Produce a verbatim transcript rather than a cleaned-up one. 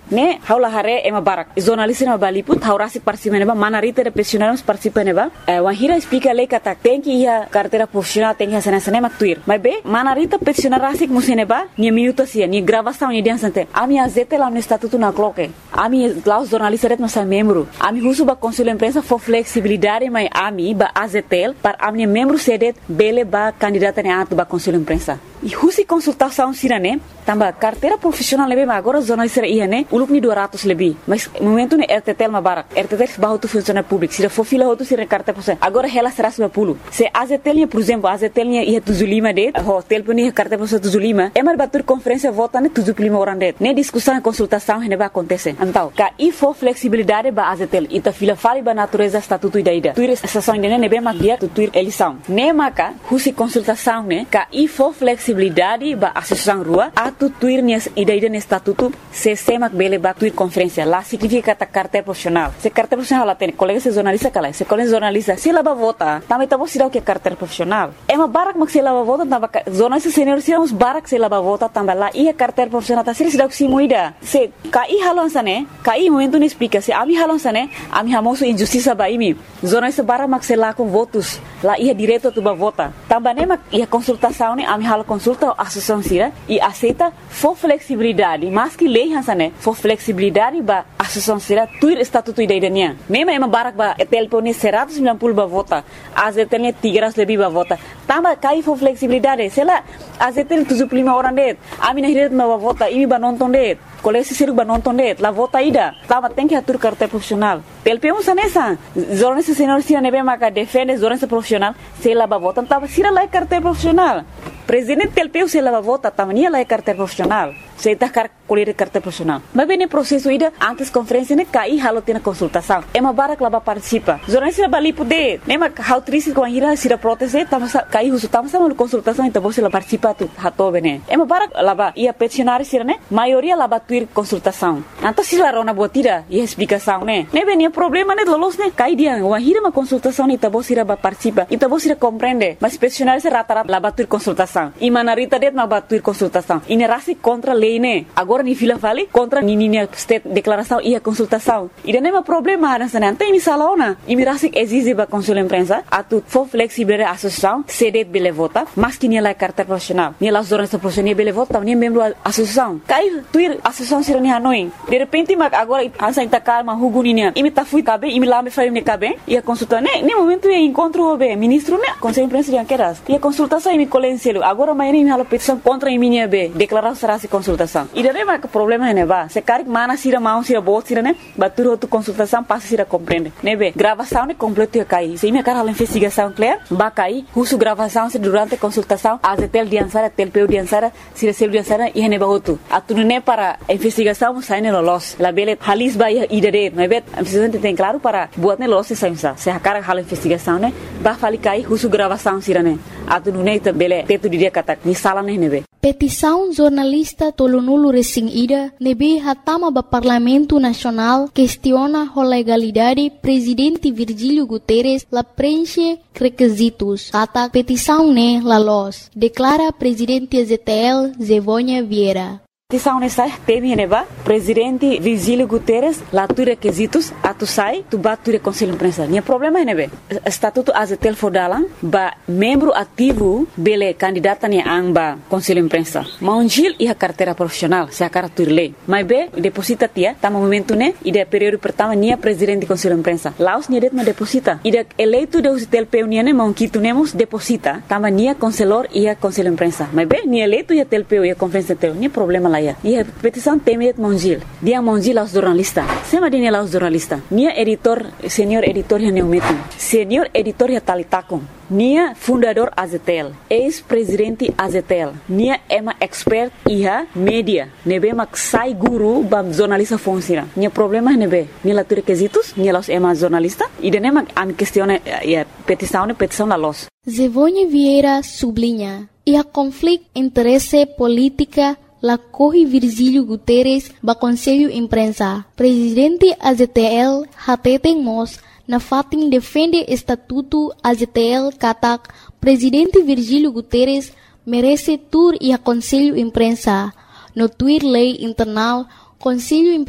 Ne haula hare ema barak. Jornalista na baliput haurasik participa neba manarita de profissionais participa neba. Wahira explica lei kata tem que ia carteira profissional tem que sana sana mak tuir. Mas be manarita profissional rasik musineba ni minuto sia ni gravação ni diansante. Ami azete lá no estatuto na cloque. Ami lá os jornalistas ret nossa membro. Ami husu ba conselho imprensa for flexibilidade mai ami ba azetel para ami membro sedet bele ba candidata ne atu ba conselho imprensa. E husi consultação sirane tamba carteira profissional lebe ma agora jornalista ia ne ulup ni dua ratus lebih. Mas momento ne R T T L ma barak. R T T L bahu tu funcionário público. Se for fila hotu sira carteira profissional. Agora ela será sembilan puluh. Se azetelnya por exemplo azetelnya ia tujuh puluh lima det. Hotel pun ia carteira profissional tujuh puluh lima. Emar batur conferência vota ne tujuh puluh lima orang det. Ne discussão e consultação ne ba acontece. Então, ka i for flexibilidade ba azetel ita fila fali ba natureza estatuto ida ida. Tuir sessão ne ne be mak dia tu tuir eleição. Ne maka husi consultação ne ka i for flexibilidade ba associação rua atu tuir ni ida ida ne estatuto se semak bele ba tuir conferência lá significa ta carteira profissional. Se carteira profissional lá tem colega se jornalista kala. Se colega jornalista se lá ba vota, também tá você o que carteira profissional. É uma barak mak se lá ba vota tamba jornalista senior se uns barak se lá ba vota tamba lá ia carteira profissional ta se se muida. Se kai halon sane, kai momento ne explica se ami halon sane, ami hamoso injustiça ba imi. Jornalista barak mak se lá com votos, lá ia direto tu ba vota. Tamba ne mak ia consultação ne ami halo consulta associação sira e aceita for flexibilidade, mas que lei hansane for flexibilidade ba associação sira tuir estatuto ida idania. Mema ema barak ba etel pone seratus sembilan puluh ba vota, azetelnya tiga ratus lebih ba vota. Tamba kai for flexibilidade, sela azetel tujuh puluh lima orang det. Ami na hiret ba vota, imi ba nonton det. Kolesi siruk ba nonton det, la vota ida. Tamba tem que atur carteira profissional. T L P um sanesa, jornalista senior sira nebe maka defende jornalista profissional, se la ba vota, tamba sira la carteira profissional. Presidente T L P se leva vota tamania lá é carteira profissional. Se está car colher carteira profissional. Mas bem no processo ida antes conferência ne cai halo tem consultação. É uma barak lá participa. Jornalista bali poder. Nema how triste com a ira se proteste tama cai uso tama sama consultação então você lá participa tu hato bene. É uma barak lá ba ia peticionário sira ne maioria lá batuir consultação. Então se lá rona botira e explicação ne. Ne bem problema ne lolos ne cai dia uma ira uma consultação ne então você lá participa. Então você compreende. Mas peticionário se rata-rata lá batuir consultação. E manarita det ma batuir consultação. E nerasi contra lei ne. Agora ni fila vale contra ni ni state declaração e a consultação. E não é problema nessa não tem salona. E mirasi exige ba conselho imprensa atu for flexible associação cedet bele vota, mas que ni la carteira profissional. Ni la jornalista profissional bele vota, ni membro associação. Cai tuir associação sira ni hanoi. De repente mag agora ansa inta calma huguni ni. Imi ta fui cabe, imi lá me faria ne cabe. E a consulta ne, ne momento e encontro obe ministro ne conselho imprensa de queras. E a consultação imi colencielo. Agora amanhã imi hala petição contra imi ni be. Declaração será se consultação. E daí mas o problema é ne ba. Se cari mana sira mau sira bot sira ne, batur outra consultação passa sira compreende. Ne be, gravação ne completo e cai. Se imi cara investigação clear, ba cai, husu gravação se durante consultação, azetel diansara, telpeu diansara, sira sel diansara e ne ba outro. Atunu ne para investigação sai ne lolos. La bele halis ba e daí, ne be, precisa tem claro para buat ne lolos sai sa. Se a cara hala investigação ne, ba fali cai husu gravação sira ne. Atunu ne bele tetu dia kata ni sala ne ne be. Petição jornalista Tolonulu Resing Ida nebe hatama ba Parlamento Nacional questiona a legalidade presidente Virgílio Guterres la preenche requisitos. Atak petição ne la los, declara presidente Z T L Zevônia Vieira. Petição nessa teme neba presidente Virgílio Guterres lá tu requisitos atu sai tu batu de conselho imprensa. Nia problema nebe estatuto azetel fodalan ba membro ativo bele candidata ni amba conselho imprensa. Maunjil e a carteira profissional se a cara turle. Mas be deposita tia tá momento ne e de período pertama nia presidente conselho imprensa. Laos nia det ma deposita. E de eleito de usitel peu nia ne maunquito nemos deposita. Tama nia conselor e a conselho imprensa. Mas be nia eleito e a tel peu e a conferência teu. Nia problema lá. E a petição teme Monjil. Dia Monjil aos jornalistas. Sema dia aos jornalistas. Nia editor, senior editor ya neumetum. Senior editor ya talitakum. Nia fundador Azetel. Ex-presidente Azetel. Nia ema expert iha media. Nebe mak sai guru bam jornalista fonsira. Nia problema nebe. Nia la requisitos. Nia los ema jornalista. E de nema am questione ya petição ne petição la los. Zevônia Vieira sublinha. E a conflito interesse política la corre Virgílio Guterres ba Conselho Imprensa. Presidente A Z T L hateten mos na fatin defende estatuto A Z T L katak Presidente Virgílio Guterres merece tur e a Conselho Imprensa. No tuir lei internal Conselho